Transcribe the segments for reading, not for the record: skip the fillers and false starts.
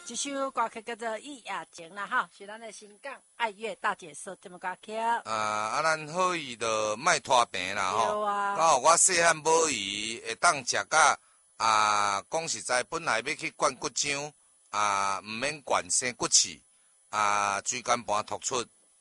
一首歌曲叫做《伊夜情》啦，哈，是咱的新港爱乐大姐说这么歌曲。 咱好意就莫拖病啦吼。 啊。 我细汉无伊会当食甲讲实在，本来要去灌骨浆毋免灌生骨刺椎间盘突出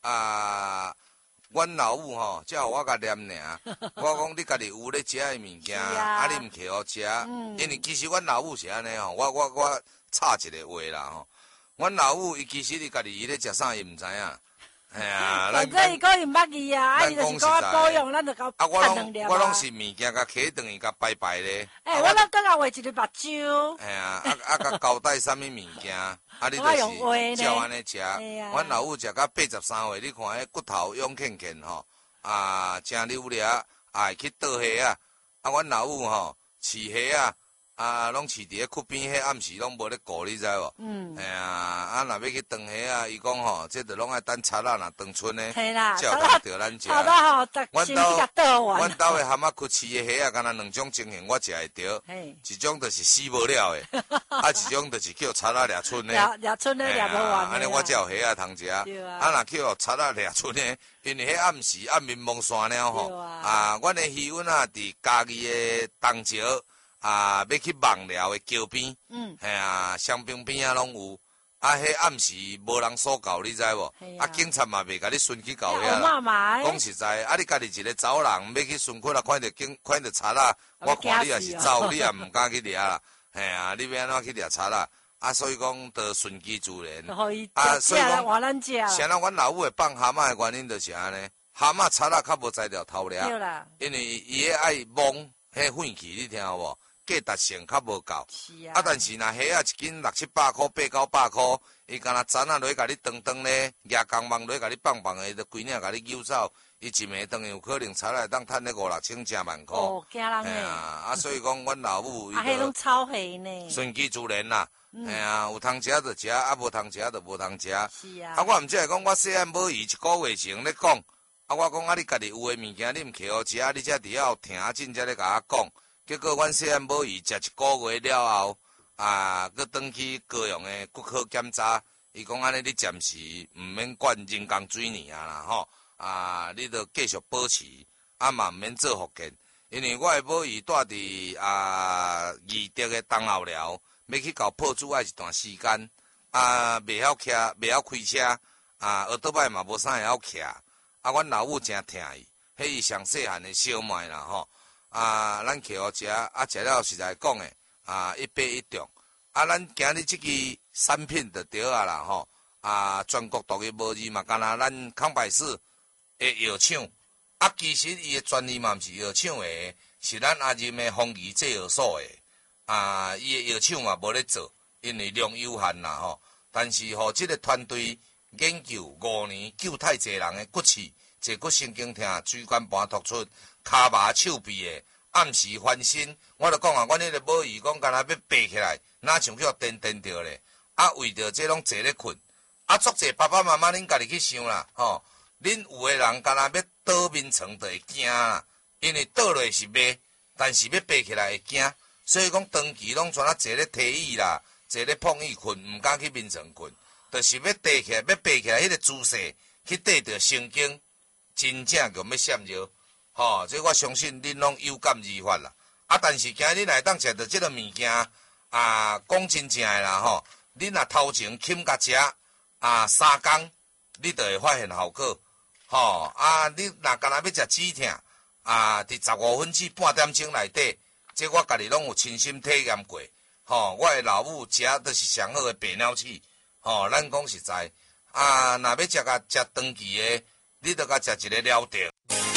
阮老母吼，才互我甲念尔。我讲你家己有咧食的物件，你毋摕互食，因为其实阮老母是安尼吼，我插一个话啦吼，阮老母伊其实伊家己伊咧食啥伊毋知影。嘿啊， 反正伊讲伊毋捌字啊，伊就是讲我保养，咱就甲趁两粒我拢是物件甲摕转去甲拜拜咧。 我拢搁甲画一个目睭。 嘿啊，甲交代啥物物件，你就是照安尼食。阮老母食到83岁，你看迄骨头勇健健吼，真溜咧，会去倒虾阮老母吼饲虾拢饲伫咧窟边，迄暗时拢无咧顾，你知无？若要去炖虾伊讲吼，这着拢爱等贼仔若长春呢，才有当着咱食。阮兜的蛤蟆窟饲的虾敢若两种情形，我食会着。一种就是死无了的，一种就是叫贼仔掠春的。 掠春的掠无完。 安尼我才有虾通食。若叫贼仔掠春的，因为迄暗时暗面蒙山了吼。阮的鱼阮伫家己的东桥。要去网寮的桥边，双滨边拢有，迄暗时无人所教，你知无？警察嘛袂甲你顺去教遐啦。讲实在，你家己一个走人，要去顺去啦，看到贼仔，我看你也是走，你也毋敢去掠啦。你要安怎去掠贼仔？所以讲，得顺其自然。所以讲，像咱阮老母会放蛤蟆的原因就是安尼，蛤蟆贼仔较无才调偷掠，因为伊爱摸迄粪气，你听有无？价值性较无够，但是若虾一斤6、700块、8、900块，伊敢若针落去甲你断咧，举钢棒落去甲你放的，就规领甲你揪走，伊一暝当有可能才来当趁咧5、6千、正万块。 惊人诶！ 所以讲，阮老母迄拢炒虾呢， 顺其自然啦。有通食就食，无通食就无通食。 是啊。 我毋只会讲，我细汉无伊1个月前咧讲，我讲你家己有诶物件，你毋摕互食，你才伫遐听真才咧甲我讲。结果，阮细汉母伊食1个月了后，佮转去高雄的骨科检查，伊讲安尼你暂时毋免灌人工水尔啦吼，你着继续保持，嘛毋免做复健，因为我的母伊住伫义德的东后寮，要去搞破厝爱一段时间，袂晓开车，学倒摆嘛无啥会晓徛，阮老母真疼伊，迄伊上细汉的小妹啦吼。咱摕互食，食了实在讲诶，一杯一中。咱今日即支产品就对啦吼。全国独一无二嘛，敢若咱康百氏诶药厂。其实伊诶专利嘛毋是药厂诶，是咱阿仁诶丰益制药所诶。伊诶药厂嘛无咧做，因为量有限啦吼。但是吼，即个团队研究5年，救太侪人诶骨刺、坐骨神经痛、椎间盘突出。骹麻手臂的，暗时翻身，我著讲阮迄个母姨讲，敢若要爬起来，哪像叫颠着咧？为着这拢坐咧困，足侪爸爸妈妈恁家己去想啦，吼，恁有诶人敢若要倒眠床就会惊啦，因为倒落是袂，但是要爬起来会惊，所以讲长期拢全坐咧梯椅啦，坐咧碰椅困，毋敢去眠床困，就是要爬起来，迄个姿势去缀着神经，真正叫要闪尿。这我相信恁拢有感而发啦。但是今日来当食到即个物件，讲真正诶啦吼，恁若头前冚甲食3工，你就会发现效果。你若干若要食止痛，伫15分至半点钟内底，这我家己拢有亲身体验过。我诶老母食就是上好诶白鸟鼠。咱讲实在，若要食长期诶，你着甲食一个了定。